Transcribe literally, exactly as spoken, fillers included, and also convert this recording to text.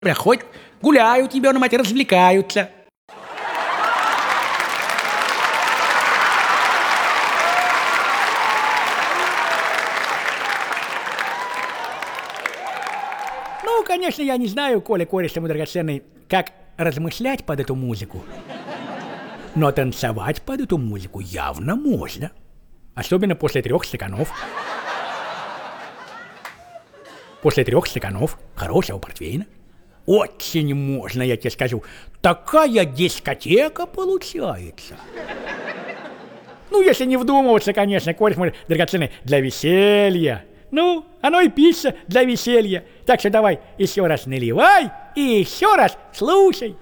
Приходят, гуляют, ебёна мать, развлекаются. Ну, конечно, я не знаю, Коля, кореш мой драгоценный, как размышлять под эту музыку. Но танцевать под эту музыку явно можно. Особенно после трех стаканов. После трех стаканов хорошего портвейна. Очень можно, я тебе скажу. Такая дискотека получается. Ну, если не вдумываться, конечно, кореш мой драгоценный, для веселья. Ну, оно и пишется для веселья. Так что давай еще раз наливай и еще раз слушай.